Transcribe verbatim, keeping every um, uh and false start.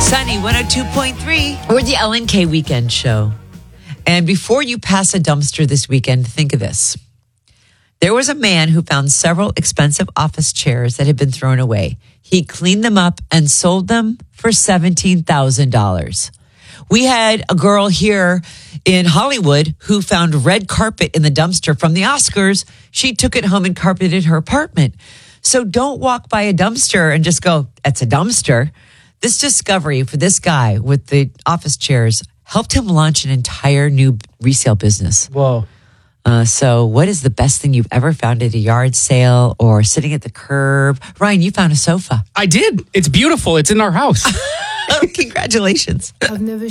Sunny one oh two point three. We're the L N K Weekend Show. And before you pass a dumpster this weekend, think of this. There was a man who found several expensive office chairs that had been thrown away. He cleaned them up and sold them for seventeen thousand dollars. We had a girl here in Hollywood who found red carpet in the dumpster from the Oscars. She took it home and carpeted her apartment. So don't walk by a dumpster and just go, that's a dumpster. This discovery for this guy with the office chairs helped him launch an entire new resale business. Whoa. Uh, so what is the best thing you've ever found at a yard sale or sitting at the curb? Ryan, you found a sofa. I did. It's beautiful. It's in our house. Oh, congratulations. I've never